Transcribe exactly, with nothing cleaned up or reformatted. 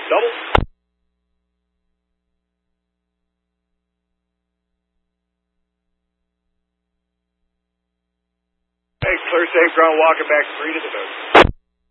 Double. Hey, clear, safe ground, walking back three to the boat.